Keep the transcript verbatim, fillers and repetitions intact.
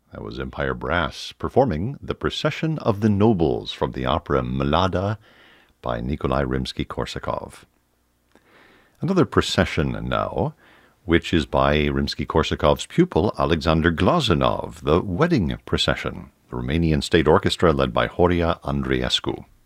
That was Empire Brass performing The Procession of the Nobles from the opera Mlada by Nikolai Rimsky-Korsakov. Another procession now, which is by Rimsky-Korsakov's pupil Alexander Glazunov, the Wedding Procession, the Romanian State Orchestra led by Horia Andreescu.